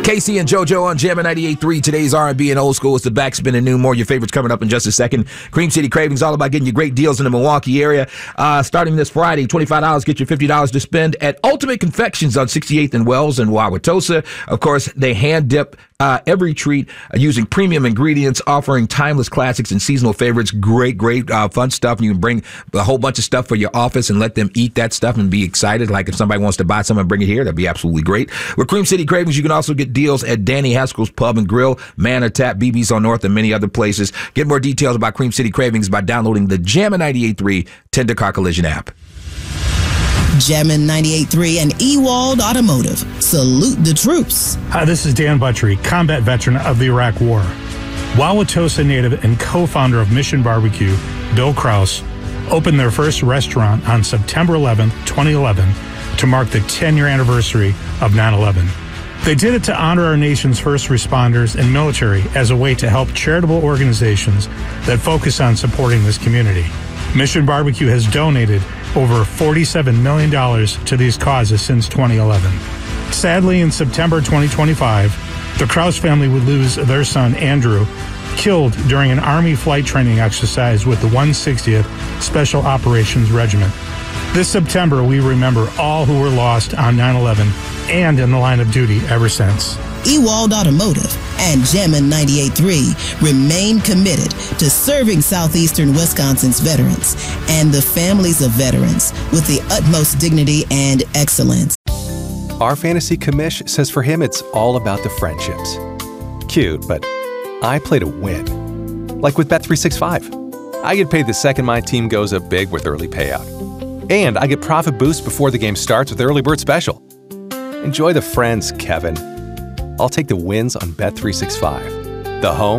Casey and JoJo on Jammin' 98.3. Today's R&B and old school. It's the backspin and new. More of your favorites coming up in just a second. Cream City Cravings, all about getting you great deals in the Milwaukee area. Starting this Friday, $25, get you $50 to spend at Ultimate Confections on 68th and Wells in Wauwatosa. Of course, they hand dip every treat using premium ingredients, offering timeless classics and seasonal favorites. Great fun stuff. And you can bring a whole bunch of stuff for your office and let them eat that stuff and be excited. Like if somebody wants to buy some and bring it here, that'd be absolutely great. With Cream City Cravings, you can also get deals at Danny Haskell's Pub and Grill, Manor Tap, BB's on North, and many other places. Get more details about Cream City Cravings by downloading the Jammin' 98.3 Tender Car Collision app. Jammin' 98.3 and Ewald Automotive. Salute the troops. Hi, this is Dan Buttrey, combat veteran of the Iraq War. Wauwatosa native and co-founder of Mission Barbecue, Bill Kraus, opened their first restaurant on September 11, 2011, to mark the 10-year anniversary of 9/11. They did it to honor our nation's first responders and military as a way to help charitable organizations that focus on supporting this community. Mission Barbecue has donated over $47 million to these causes since 2011. Sadly, in September 2025, the Kraus family would lose their son, Andrew, killed during an Army flight training exercise with the 160th Special Operations Regiment. This September, we remember all who were lost on 9/11 and in the line of duty ever since. Ewald Automotive and Jammin' 98.3 remain committed to serving southeastern Wisconsin's veterans and the families of veterans with the utmost dignity and excellence. Our fantasy commish says for him it's all about the friendships. Cute, but I play to win. Like with Bet365. I get paid the second my team goes up big with early payout. And I get profit boost before the game starts with Early Bird Special. Enjoy the friends, Kevin. I'll take the wins on Bet365, the home